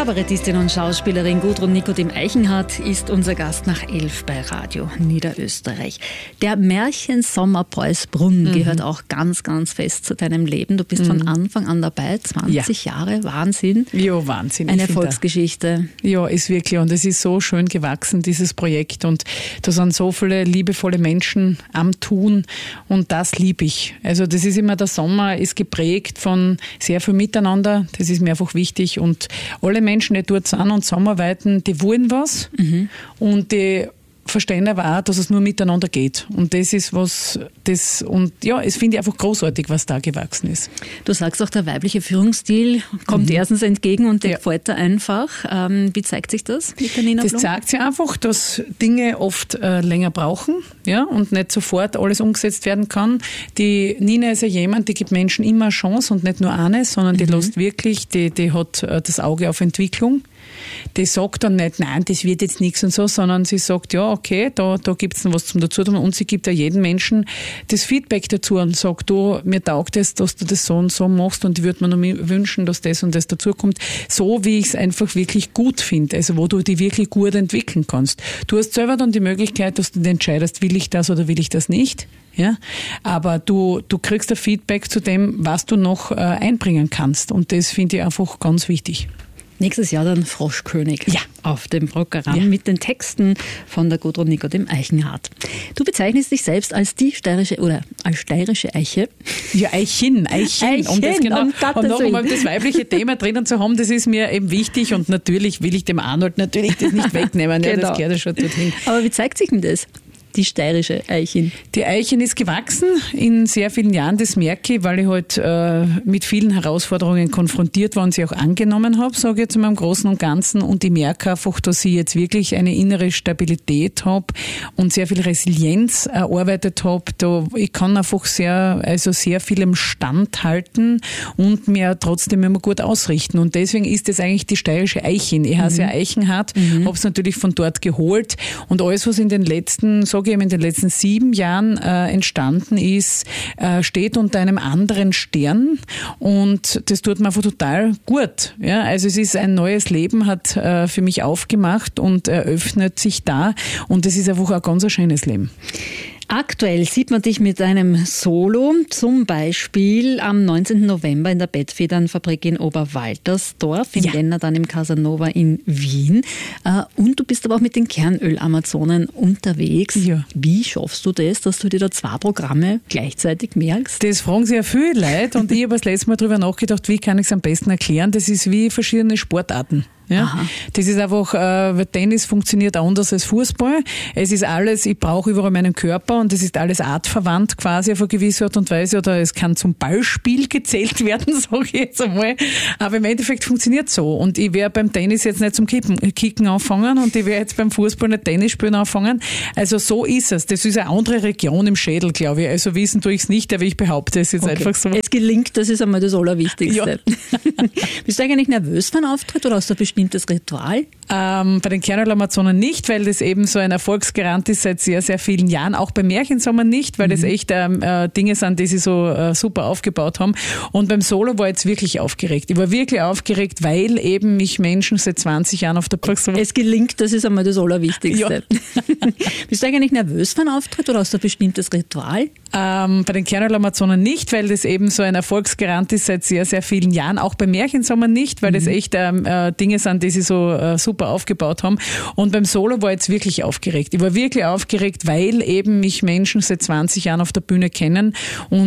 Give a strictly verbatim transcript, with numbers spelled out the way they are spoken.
Kabarettistin und Schauspielerin Gudrun Nikodem-Eichenhardt ist unser Gast nach elf bei Radio Niederösterreich. Der Märchensommer Preußbrunn mhm. gehört auch ganz, ganz fest zu deinem Leben. Du bist mhm. von Anfang an dabei, zwanzig ja. Jahre, Wahnsinn. Ja, Wahnsinn. Eine Erfolgsgeschichte. Ja, ist wirklich. Und es ist so schön gewachsen, dieses Projekt. Und da sind so viele liebevolle Menschen am Tun. Und das liebe ich. Also das ist immer, der Sommer ist geprägt von sehr viel Miteinander. Das ist mir einfach wichtig. Und alle Menschen, die dort sind und zusammenarbeiten, die wollen was mhm. und die verstehen aber auch, dass es nur miteinander geht. Und das ist was, das, und ja, es finde ich einfach großartig, was da gewachsen ist. Du sagst auch, der weibliche Führungsstil kommt mhm. erstens entgegen und der ja. gefällt dir einfach. Ähm, wie zeigt sich das mit der Nina Blum? Das zeigt sich einfach, dass Dinge oft äh, länger brauchen, ja, und nicht sofort alles umgesetzt werden kann. Die Nina ist ja jemand, die gibt Menschen immer eine Chance und nicht nur eine, sondern die mhm. lässt wirklich, die, die hat äh, das Auge auf Entwicklung. Die sagt dann nicht, nein, das wird jetzt nichts und so, sondern sie sagt, ja, okay, da, da gibt es noch was zum Dazutun, und sie gibt ja jedem Menschen das Feedback dazu und sagt, du, mir taugt es, dass du das so und so machst, und ich würde mir noch wünschen, dass das und das dazukommt, so wie ich es einfach wirklich gut finde, also wo du dich wirklich gut entwickeln kannst. Du hast selber dann die Möglichkeit, dass du dir entscheidest, will ich das oder will ich das nicht. Ja, aber du, du kriegst ein Feedback zu dem, was du noch äh, einbringen kannst, und das finde ich einfach ganz wichtig. Nächstes Jahr dann Froschkönig ja. auf dem Programm ja. mit den Texten von der Gudrun Nikodem-Eichenhardt. Du bezeichnest dich selbst als die steirische oder als steirische Eiche. Ja, Eichin, Eichin. Eichin um das genau, um und noch einmal das weibliche Thema drinnen zu haben, das ist mir eben wichtig, und natürlich will ich dem Arnold natürlich das nicht wegnehmen. Genau. Ja, das gehört ja schon dorthin. Aber wie zeigt sich denn das? Die steirische Eichin. Die Eichin ist gewachsen in sehr vielen Jahren, das merke ich, weil ich halt äh, mit vielen Herausforderungen konfrontiert war und sie auch angenommen habe, sage ich jetzt mal im Großen und Ganzen. Und ich merke einfach, dass ich jetzt wirklich eine innere Stabilität habe und sehr viel Resilienz erarbeitet habe. Da, ich kann einfach sehr, also sehr viel im Stand halten und mir trotzdem immer gut ausrichten. Und deswegen ist das eigentlich die steirische Eichin. Ich heiße mhm. ja Eichenhardt, mhm. habe es natürlich von dort geholt, und alles, was in den letzten, sage in den letzten sieben Jahren äh, entstanden ist, äh, steht unter einem anderen Stern, und das tut mir einfach total gut. Ja, also es ist ein neues Leben, hat äh, für mich aufgemacht und eröffnet sich da, und es ist einfach ein ganz schönes Leben. Aktuell sieht man dich mit einem Solo, zum Beispiel am neunzehnten November in der Bettfedernfabrik in Oberwaltersdorf, im ja. Jänner dann im Casanova in Wien. Und du bist aber auch mit den Kernöl-Amazonen unterwegs. Ja. Wie schaffst du das, dass du dir da zwei Programme gleichzeitig merkst? Das fragen sehr viele Leute, und ich habe das letzte Mal darüber nachgedacht, wie kann ich es am besten erklären. Das ist wie verschiedene Sportarten. Ja, das ist einfach, äh, Tennis funktioniert anders als Fußball. Es ist alles, ich brauche überall meinen Körper, und es ist alles artverwandt quasi auf eine gewisse Art und Weise, oder es kann zum Ballspiel gezählt werden, sage ich jetzt einmal. Aber im Endeffekt funktioniert so, und ich werde beim Tennis jetzt nicht zum Kippen, Kicken anfangen, und ich werde jetzt beim Fußball nicht Tennis spielen anfangen. Also so ist es. Das ist eine andere Region im Schädel, glaube ich. Also wissen tue ich es nicht, aber ich behaupte es jetzt okay. einfach so. Es gelingt, das ist einmal das Allerwichtigste. Ja. Bist du eigentlich nervös für einen Auftritt, oder hast du bestimmtes Ritual? Ähm, bei den Kernöl-Amazonen nicht, weil das eben so ein Erfolgsgarant ist seit sehr, sehr vielen Jahren. Auch beim Märchensommer nicht, weil mhm. das echt ähm, äh, Dinge sind, die sie so äh, super aufgebaut haben. Und beim Solo war ich jetzt wirklich aufgeregt. Ich war wirklich aufgeregt, weil eben mich Menschen seit zwanzig Jahren auf der Plattform... Es gelingt, das ist einmal das Allerwichtigste. Ja. Bist du eigentlich nervös für einen Auftritt, oder hast du ein bestimmtes Ritual? Ähm, bei den Kernöl-Amazonen nicht, weil das eben so ein Erfolgsgarant ist seit sehr, sehr vielen Jahren. Auch beim Märchensommer nicht, weil mhm. das echt ähm, äh, Dinge sind, die sie so äh, super aufgebaut haben. Und beim Solo war ich jetzt wirklich aufgeregt. Ich war wirklich aufgeregt, weil eben mich Menschen seit zwanzig Jahren auf der Bühne kennen, und